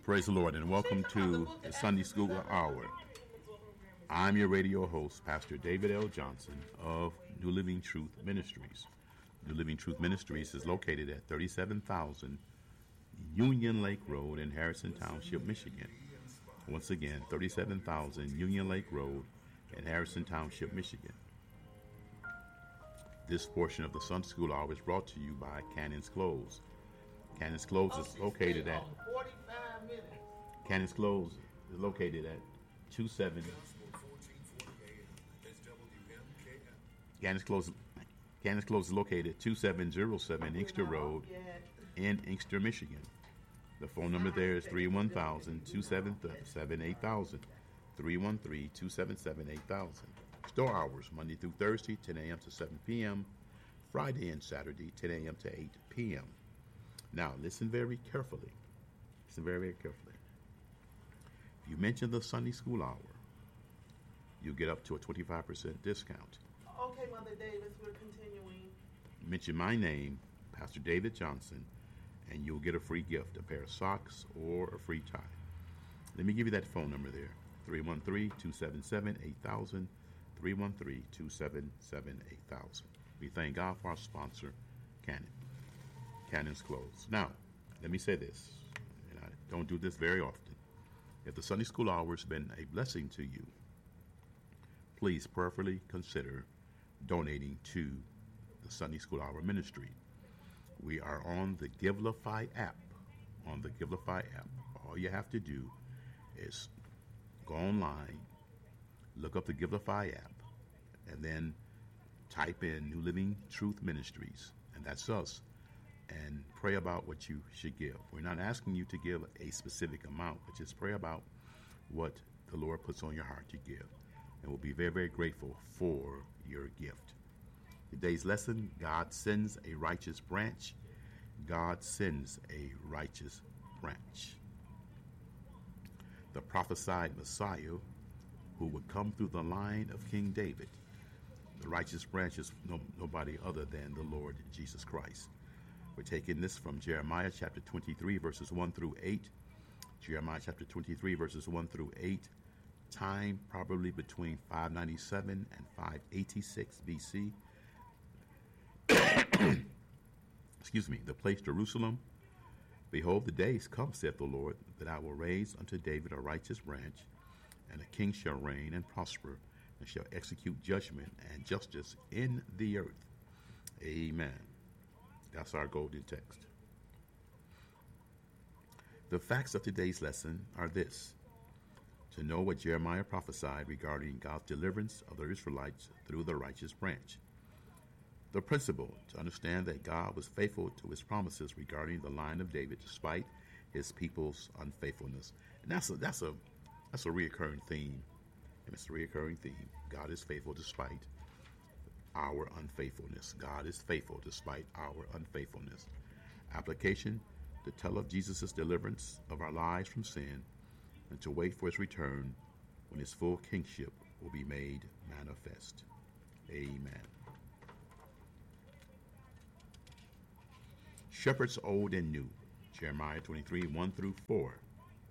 Praise the Lord, and welcome to the Sunday School Hour. I'm your radio host, Pastor David L. Johnson of New Living Truth Ministries. New Living Truth Ministries is located at 37,000 Union Lake Road in Harrison Township, Michigan. Once again, 37,000 Union Lake Road in Harrison Township, Michigan. This portion of the Sunday School Hour is brought to you by Cannon's Clothes. Cannon's Clothes is located at 45 minutes. Cannon's Clothes is located at 27. Cannon's Clothes is located at 2707 Inkster Road in Inkster, Michigan. The phone number there is 310-277-8000. 313-277-8000. Store hours Monday through Thursday, 10 a.m. to 7 p.m. Friday and Saturday, 10 a.m. to 8 p.m. Now, listen very carefully. Listen very, very carefully. If you mention the Sunday School Hour, you'll get up to a 25% discount. Okay, Mother Davis, we're continuing. Mention my name, Pastor David Johnson, and you'll get a free gift, a pair of socks or a free tie. Let me give you that phone number there, 313-277-8000, 313-277-8000. We thank God for our sponsor, Cannon's Clothes. Now, let me say this, and I don't do this very often. If the Sunday School Hour has been a blessing to you, please prayerfully consider donating to the Sunday School Hour ministry. We are on the Givelify app. On the Givelify app, all you have to do is go online, look up the Givelify app, and then type in New Living Truth Ministries, and that's us, and pray about what you should give. We're not asking you to give a specific amount, but just pray about what the Lord puts on your heart to give. And we'll be very, very grateful for your gift. Today's lesson, God sends a righteous branch. God sends a righteous branch. The prophesied Messiah who would come through the line of King David. The righteous branch is nobody other than the Lord Jesus Christ. We're taking this from Jeremiah chapter 23, verses 1 through 8. Jeremiah chapter 23, verses 1 through 8. Time probably between 597 and 586 BC. Excuse me. The place Jerusalem. Behold, the days come, saith the Lord, that I will raise unto David a righteous branch, and a king shall reign and prosper, and shall execute judgment and justice in the earth. Amen. That's our golden text. The facts of today's lesson are this: to know what Jeremiah prophesied regarding God's deliverance of the Israelites through the righteous branch. The principle, to understand that God was faithful to his promises regarding the line of David despite his people's unfaithfulness. And that's a reoccurring theme. And it's a reoccurring theme. God is faithful despite our unfaithfulness. God is faithful despite our unfaithfulness. Application: to tell of Jesus' deliverance of our lives from sin, and to wait for his return when his full kingship will be made manifest. Amen. Shepherds old and new. Jeremiah 23, 1 through 4.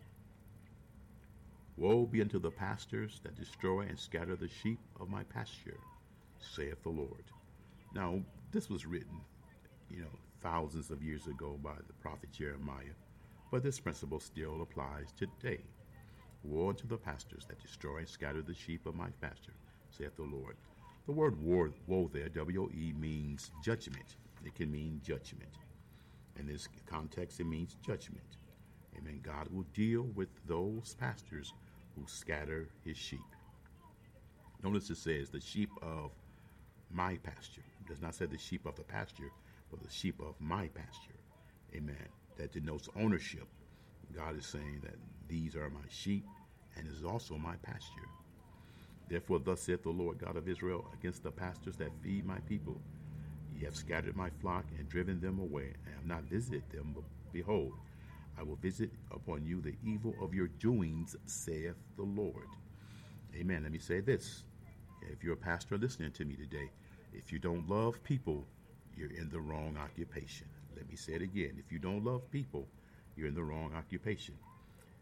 Woe be unto the pastors that destroy and scatter the sheep of my pasture, saith the Lord. Now, this was written, thousands of years ago by the prophet Jeremiah, but this principle still applies today. Woe unto the pastors that destroy and scatter the sheep of my pasture, saith the Lord. The word woe there, W-O-E, means judgment. It can mean judgment. In this context, it means judgment. Amen. God will deal with those pastors who scatter his sheep. Notice it says the sheep of my pasture. It does not say the sheep of the pasture, but the sheep of my pasture. Amen. That denotes ownership. God is saying that these are my sheep, and is also my pasture. Therefore, thus saith the Lord God of Israel against the pastors that feed my people: ye have scattered my flock and driven them away, and have not visited them. But behold, I will visit upon you the evil of your doings, saith the Lord. Amen. Let me say this. If you're a pastor listening to me today, if you don't love people, you're in the wrong occupation. Let me say it again. If you don't love people, you're in the wrong occupation.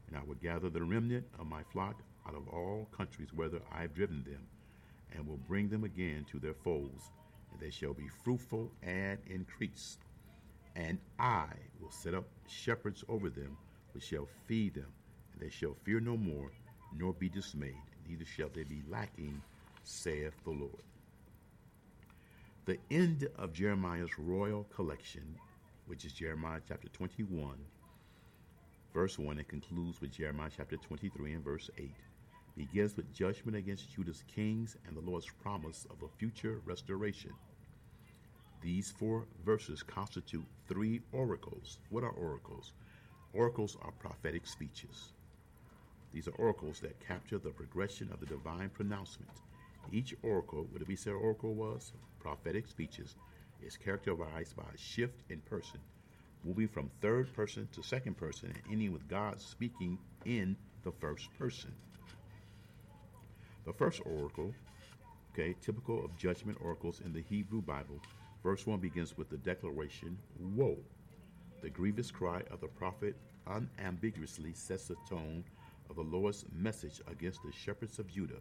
And I will gather the remnant of my flock out of all countries whither I have driven them, and will bring them again to their folds, and they shall be fruitful and increase. And I will set up shepherds over them, which shall feed them, and they shall fear no more, nor be dismayed, neither shall they be lacking, saith the Lord. The end of Jeremiah's royal collection, which is Jeremiah chapter 21, verse 1, and concludes with Jeremiah chapter 23 and verse 8, begins with judgment against Judah's kings and the Lord's promise of a future restoration. These 4 verses constitute 3 oracles. What are oracles? Oracles are prophetic speeches. These are oracles that capture the progression of the divine pronouncement. Each oracle, what did we say oracle was? Prophetic speeches, is characterized by a shift in person, moving from third person to second person and ending with God speaking in the first person. The first oracle, typical of judgment oracles in the Hebrew Bible, verse 1 begins with the declaration, woe. The grievous cry of the prophet unambiguously sets the tone of the Lord's message against the shepherds of Judah.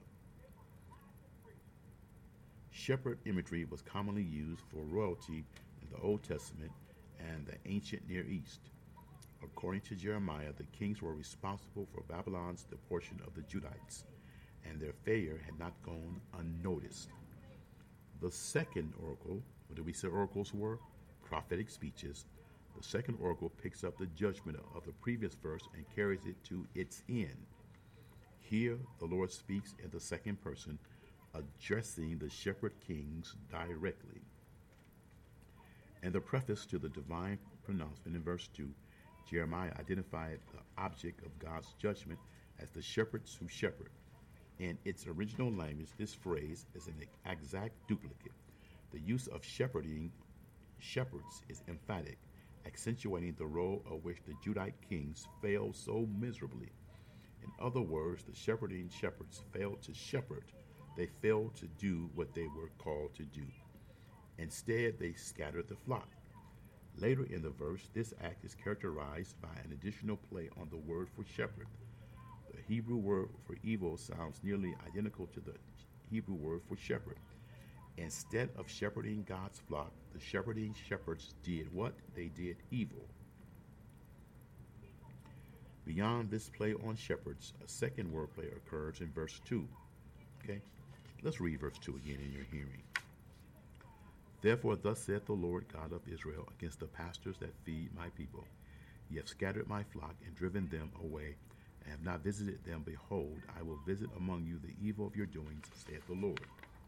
Shepherd imagery was commonly used for royalty in the Old Testament and the ancient Near East. According to Jeremiah, the kings were responsible for Babylon's deportation of the Judites, and their failure had not gone unnoticed. The second oracle, what did we say oracles were? Prophetic speeches. The second oracle picks up the judgment of the previous verse and carries it to its end. Here, the Lord speaks in the second person, addressing the shepherd kings directly. In the preface to the divine pronouncement in verse 2, Jeremiah identified the object of God's judgment as the shepherds who shepherd. In its original language, this phrase is an exact duplicate. The use of shepherding shepherds is emphatic, accentuating the role of which the Judite kings failed so miserably. In other words, the shepherding shepherds failed to shepherd. They failed to do what they were called to do. Instead, they scattered the flock. Later in the verse, this act is characterized by an additional play on the word for shepherd. The Hebrew word for evil sounds nearly identical to the Hebrew word for shepherd. Instead of shepherding God's flock, the shepherding shepherds did what? They did evil. Beyond this play on shepherds, a second wordplay occurs in verse 2. Let's read verse 2 again in your hearing. Therefore, thus saith the Lord God of Israel against the pastors that feed my people. Ye have scattered my flock and driven them away, and have not visited them. Behold, I will visit among you the evil of your doings, saith the Lord.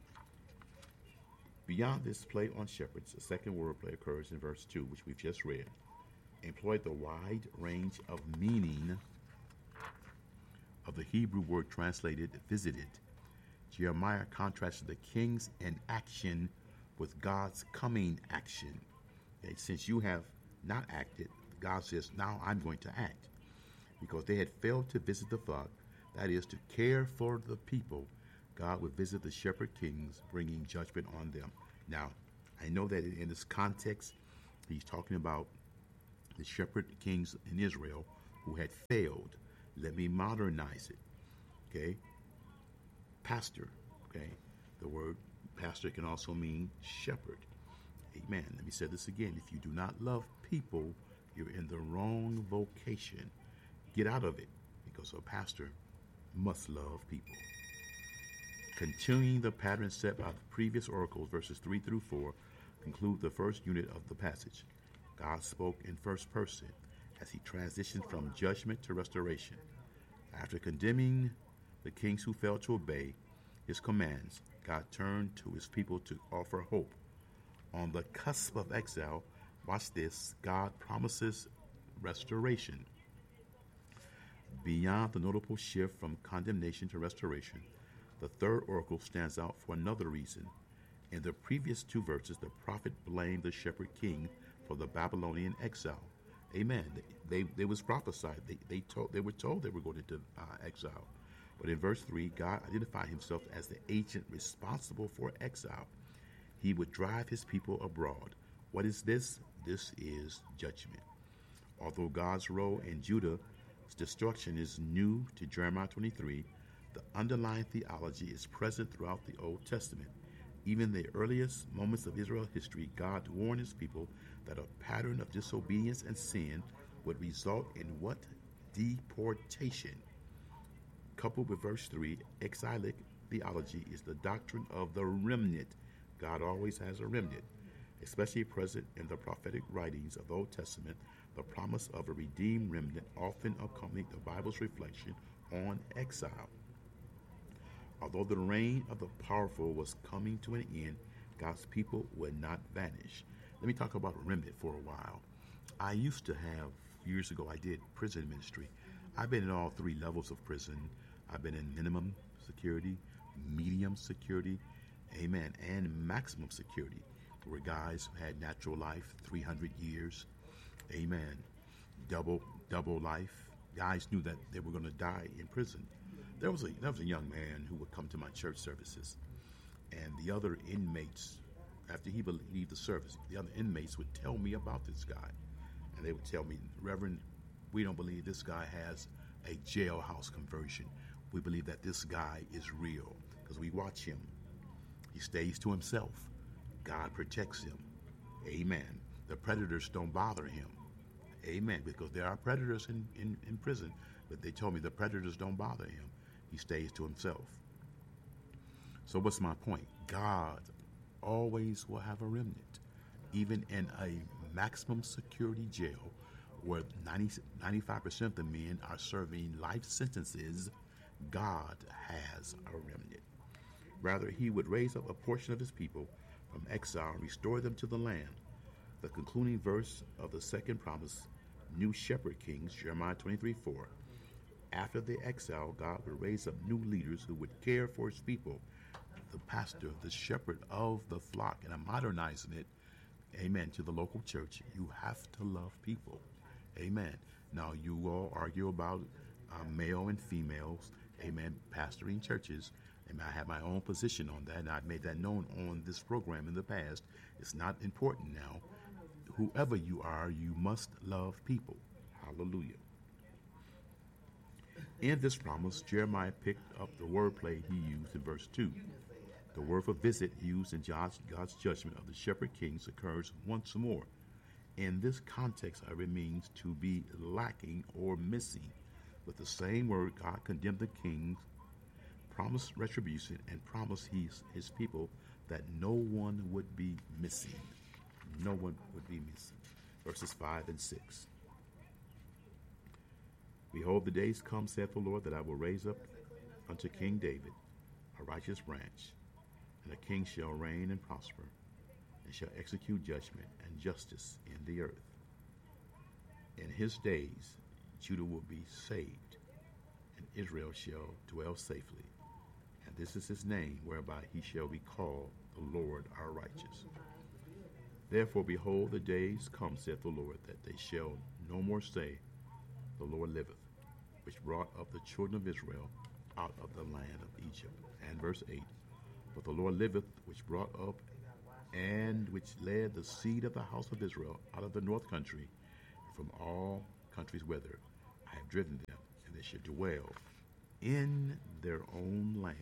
Beyond this play on shepherds, a second wordplay occurs in verse 2, which we've just read. Employed the wide range of meaning of the Hebrew word translated visited. Jeremiah contrasted the king's inaction with God's coming action. Since you have not acted, God says, now I'm going to act. Because they had failed to visit the flock, that is, to care for the people, God would visit the shepherd kings, bringing judgment on them. Now, I know that in this context, he's talking about the shepherd kings in Israel who had failed. Let me modernize it. Pastor. The word pastor can also mean shepherd. Amen. Let me say this again. If you do not love people, you're in the wrong vocation. Get out of it, because a pastor must love people. Continuing the pattern set by the previous oracles, verses 3 through 4, conclude the first unit of the passage. God spoke in first person as he transitioned from judgment to restoration. After condemning the kings who failed to obey his commands, God turned to his people to offer hope. On the cusp of exile, watch this, God promises restoration. Beyond the notable shift from condemnation to restoration, the third oracle stands out for another reason. In the previous 2 verses, the prophet blamed the shepherd king for the Babylonian exile. Amen. They was prophesied. They were told they were going into exile. But in verse 3, God identified himself as the agent responsible for exile. He would drive his people abroad. What is this? This is judgment. Although God's role in Judah destruction is new to Jeremiah 23. The underlying theology is present throughout the Old Testament. Even the earliest moments of Israel history, God warned his people that a pattern of disobedience and sin would result in what? Deportation. Coupled with verse 3, exilic theology is the doctrine of the remnant. God always has a remnant, especially present in the prophetic writings of the Old Testament. The promise of a redeemed remnant often accompanied the Bible's reflection on exile. Although the reign of the powerful was coming to an end, God's people would not vanish. Let me talk about a remnant for a while. I used to have, years ago, I did prison ministry. I've been in all three levels of prison. I've been in minimum security, medium security, amen, and maximum security, where guys had natural life, 300 years, amen, double life. Guys knew that they were going to die in prison. There was a young man who would come to my church services, and the other inmates, after he would leave the service, the other inmates would tell me about this guy. And they would tell me, Reverend, we don't believe this guy has a jailhouse conversion. We believe that this guy is real because we watch him. He stays to himself. God protects him. Amen. The predators don't bother him. Amen. Because there are predators in prison, but they told me the predators don't bother him. He stays to himself. So what's my point? God always will have a remnant. Even in a maximum security jail where 95% of the men are serving life sentences, God has a remnant. Rather, he would raise up a portion of his people from exile and restore them to the land. The concluding verse of the second promise, new shepherd kings, Jeremiah 23:4. After the exile, God would raise up new leaders who would care for his people. The pastor, the shepherd of the flock, and I'm modernizing it, amen, to the local church. You have to love people. Amen. Now, you all argue about male and females, amen, pastoring churches. And I have my own position on that, and I've made that known on this program in the past. It's not important now. Whoever you are, you must love people. Hallelujah. In this promise, Jeremiah picked up the wordplay he used in verse 2. The word for visit used in God's judgment of the shepherd kings occurs once more. In this context, it means to be lacking or missing. With the same word, God condemned the kings, promised retribution, and promised his people that no one would be missing. No one would be missing. Verses 5 and 6. Behold, the days come, saith the Lord, that I will raise up unto King David a righteous branch, and a king shall reign and prosper, and shall execute judgment and justice in the earth. In his days Judah will be saved, and Israel shall dwell safely. And this is his name, whereby he shall be called the Lord our righteous. Therefore, behold, the days come, saith the Lord, that they shall no more say, the Lord liveth, which brought up the children of Israel out of the land of Egypt. And verse 8, but the Lord liveth, which brought up and which led the seed of the house of Israel out of the north country, from all countries whither I have driven them, and they shall dwell in their own land.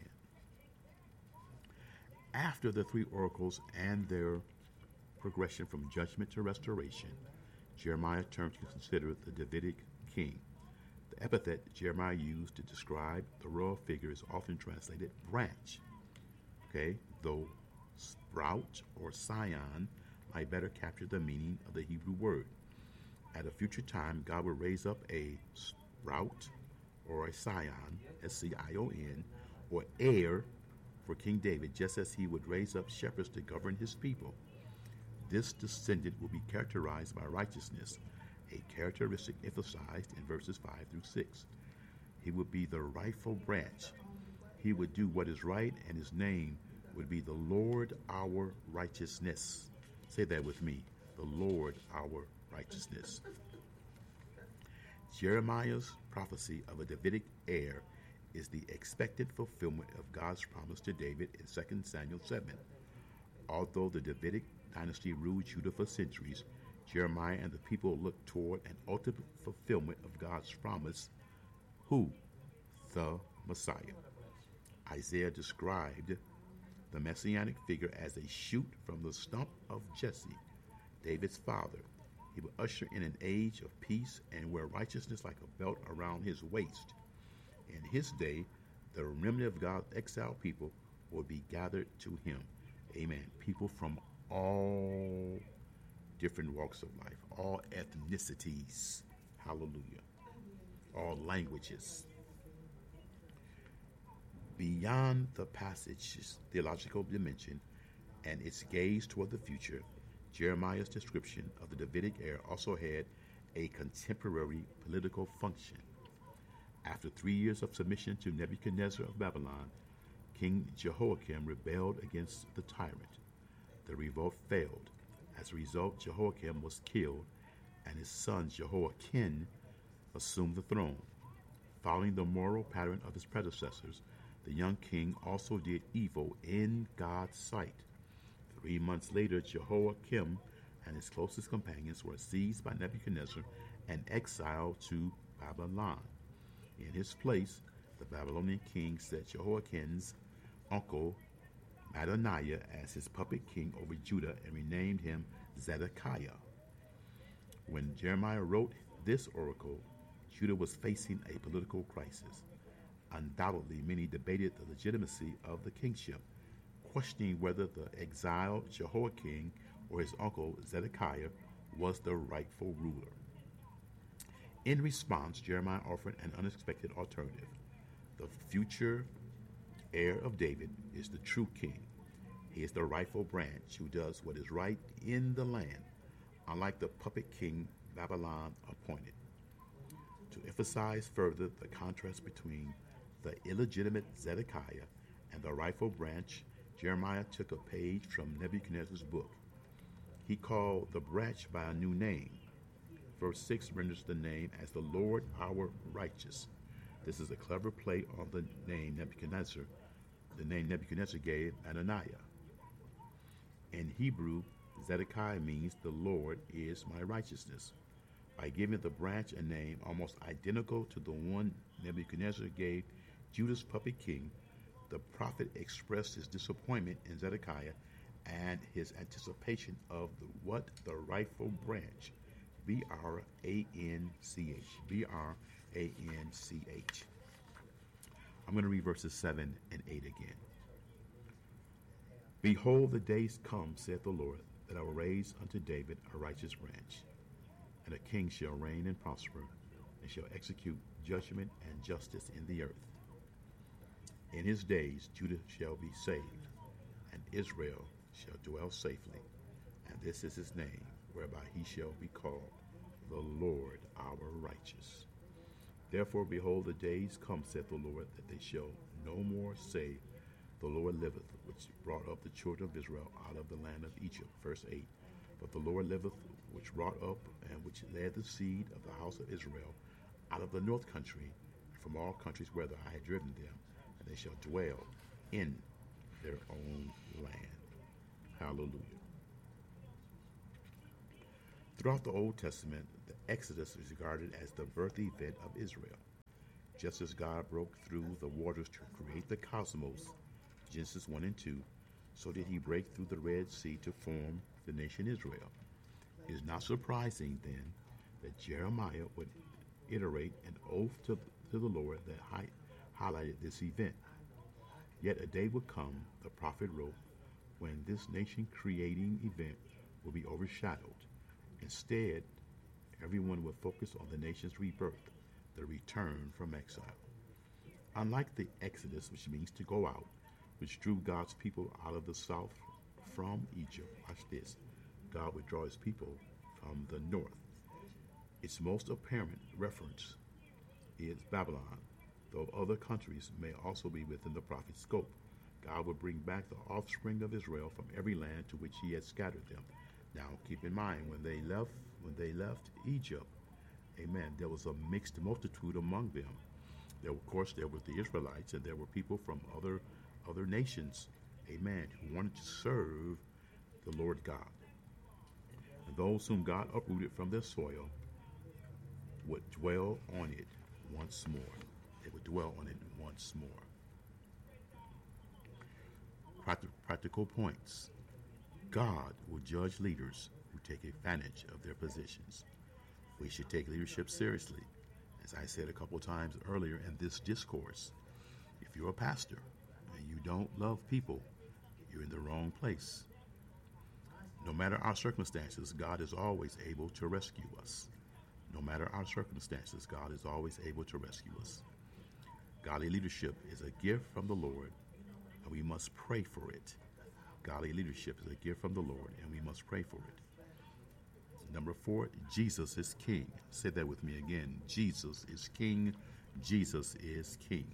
After the three oracles and their progression from judgment to restoration, Jeremiah turned to consider the Davidic king. The epithet Jeremiah used to describe the royal figure is often translated branch. Okay, though sprout or scion might better capture the meaning of the Hebrew word. At a future time, God will raise up a sprout or a scion, S-C-I-O-N, or heir for King David, just as he would raise up shepherds to govern his people. This descendant will be characterized by righteousness, a characteristic emphasized in verses 5 through 6. He would be the rightful branch. He would do what is right, and his name would be the Lord our righteousness. Say that with me, the Lord our righteousness. Jeremiah's prophecy of a Davidic heir is the expected fulfillment of God's promise to David in 2 Samuel 7. Although the Davidic dynasty ruled Judah for centuries, Jeremiah and the people looked toward an ultimate fulfillment of God's promise. Who? The Messiah. Isaiah described the messianic figure as a shoot from the stump of Jesse, David's father. He would usher in an age of peace and wear righteousness like a belt around his waist. In his day, the remnant of God's exiled people would be gathered to him. Amen. People from all different walks of life, all ethnicities. Hallelujah. All languages. Beyond the passage's theological dimension and its gaze toward the future, Jeremiah's description of the Davidic era also had a contemporary political function. After 3 years of submission to Nebuchadnezzar of Babylon, King Jehoiakim rebelled against the tyrant. The revolt failed. As a result, Jehoiakim was killed, and his son Jehoiakim assumed the throne. Following the moral pattern of his predecessors, the young king also did evil in God's sight. 3 months later, Jehoiakim and his closest companions were seized by Nebuchadnezzar and exiled to Babylon. In his place, the Babylonian king set Jehoiakim's uncle Mattaniah as his puppet king over Judah and renamed him Zedekiah. When Jeremiah wrote this oracle, Judah was facing a political crisis. Undoubtedly, many debated the legitimacy of the kingship, questioning whether the exiled Jehoiakim or his uncle Zedekiah was the rightful ruler. In response, Jeremiah offered an unexpected alternative. The future heir of David is the true king. He is the rightful branch who does what is right in the land, unlike the puppet king Babylon appointed. To emphasize further the contrast between the illegitimate Zedekiah and the rightful branch, Jeremiah took a page from Nebuchadnezzar's book. He called the branch by a new name. Verse 6 renders the name as the Lord our righteous. This is a clever play on the name Nebuchadnezzar gave Ananiah. In Hebrew, Zedekiah means the Lord is my righteousness. By giving the branch a name almost identical to the one Nebuchadnezzar gave Judah's puppet king, the prophet expressed his disappointment in Zedekiah and his anticipation of what the rightful branch, B-R-A-N-C-H. B-R-A-N-C-H. I'm going to read verses 7 and 8 again. Behold, the days come, saith the Lord, that I will raise unto David a righteous branch, and a king shall reign and prosper, and shall execute judgment and justice in the earth. In his days Judah shall be saved, and Israel shall dwell safely, and this is his name, whereby he shall be called the Lord our righteous. Therefore, behold, the days come, saith the Lord, that they shall no more say, the Lord liveth, which brought up the children of Israel out of the land of Egypt. Verse 8. But the Lord liveth, which brought up and which led the seed of the house of Israel out of the north country, and from all countries whither I had driven them, and they shall dwell in their own land. Hallelujah. Throughout the Old Testament, the Exodus is regarded as the birth event of Israel. Just as God broke through the waters to create the cosmos, Genesis 1 and 2, so did he break through the Red Sea to form the nation Israel. It is not surprising, then, that Jeremiah would iterate an oath to the Lord that highlighted this event. Yet a day would come, the prophet wrote, when this nation-creating event will be overshadowed. Instead, everyone would focus on the nation's rebirth, the return from exile. Unlike the Exodus, which means to go out, which drew God's people out of the south from Egypt, watch this, God would draw his people from the north. Its most apparent reference is Babylon, though other countries may also be within the prophet's scope. God would bring back the offspring of Israel from every land to which he had scattered them. Now, keep in mind, when they left Egypt, amen, there was a mixed multitude among them. There were the Israelites, and there were people from other nations, amen, who wanted to serve the Lord God. And those whom God uprooted from their soil would dwell on it once more. They would dwell on it once more. Practical points. God will judge leaders who take advantage of their positions. We should take leadership seriously. As I said a couple times earlier in this discourse, if you're a pastor and you don't love people, you're in the wrong place. No matter our circumstances, God is always able to rescue us. No matter our circumstances, God is always able to rescue us. Godly leadership is a gift from the Lord, and we must pray for it. Godly leadership is a gift from the Lord, and we must pray for it. Number 4, Jesus is King. Say that with me again. Jesus is King. Jesus is King.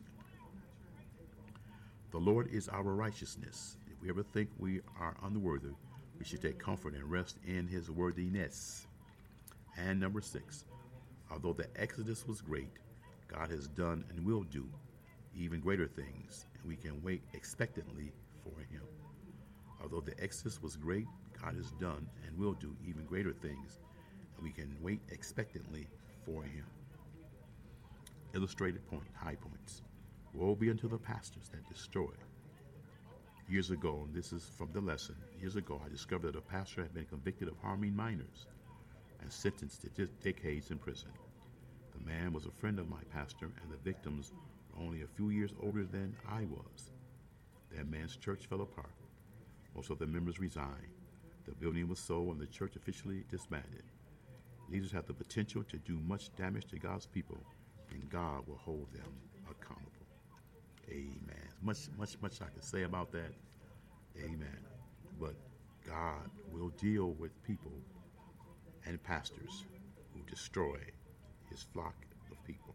The Lord is our righteousness. If we ever think we are unworthy, we should take comfort and rest in his worthiness. And number 6, although the Exodus was great, God has done and will do even greater things, and we can wait expectantly for him. Although the Exodus was great, God has done and will do even greater things, and we can wait expectantly for him. Illustrated point, high points. Woe be unto the pastors that destroy. Years ago, and this is from the lesson, years ago I discovered that a pastor had been convicted of harming minors and sentenced to decades in prison. The man was a friend of my pastor, and the victims were only a few years older than I was. That man's church fell apart. Most of the members resigned. The building was sold and the church officially disbanded. Leaders have the potential to do much damage to God's people, and God will hold them accountable. Amen. Much I can say about that. Amen. But God will deal with people and pastors who destroy his flock of people.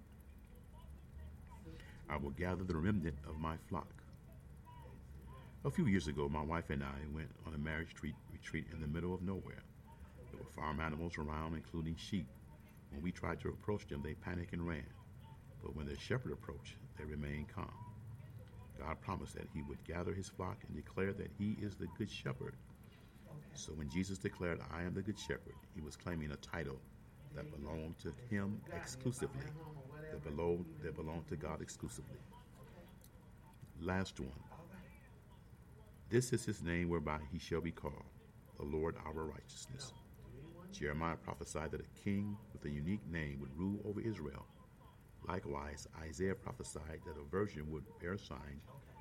I will gather the remnant of my flock. A few years ago, my wife and I went on a marriage retreat in the middle of nowhere. There were farm animals around, including sheep. When we tried to approach them, they panicked and ran. But when the shepherd approached, they remained calm. God promised that he would gather his flock and declare that he is the good shepherd. So when Jesus declared, I am the good shepherd, he was claiming a title that belonged to him exclusively, that belonged to God exclusively. Last one. This is his name whereby he shall be called, the Lord our righteousness. Jeremiah prophesied that a king with a unique name would rule over Israel. Likewise, Isaiah prophesied that a virgin would bear a son,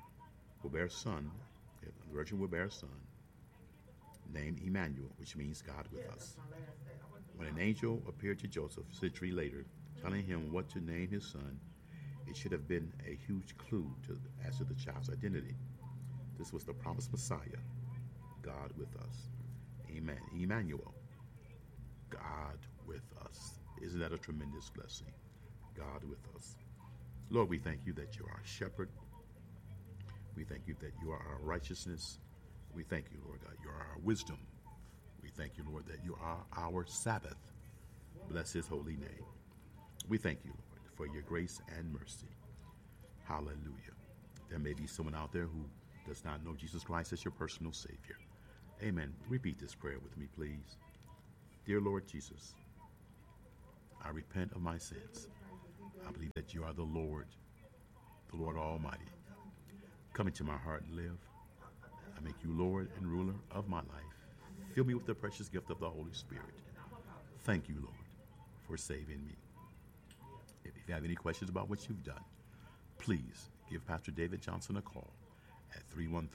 named Emmanuel, which means God with us. When an angel appeared to Joseph a century later, telling him what to name his son, it should have been a huge clue as to the child's identity. This was the promised Messiah, God with us. Amen. Emmanuel, God with us. Isn't that a tremendous blessing? God with us. Lord, we thank you that you are our shepherd. We thank you that you are our righteousness. We thank you, Lord God, you are our wisdom. We thank you, Lord, that you are our Sabbath. Bless his holy name. We thank you, Lord, for your grace and mercy. Hallelujah. There may be someone out there who does not know Jesus Christ as your personal Savior. Amen. Repeat this prayer with me, please. Dear Lord Jesus, I repent of my sins. I believe that you are the Lord Almighty. Come into my heart and live. I make you Lord and ruler of my life. Fill me with the precious gift of the Holy Spirit. Thank you, Lord, for saving me. If you have any questions about what you've done, please give Pastor David Johnson a call at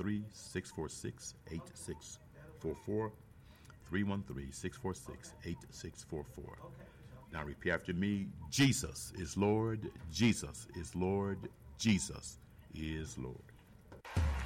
313-646-8644, 313-646-8644. Now repeat after me. Jesus is Lord. Jesus is Lord. Jesus is Lord.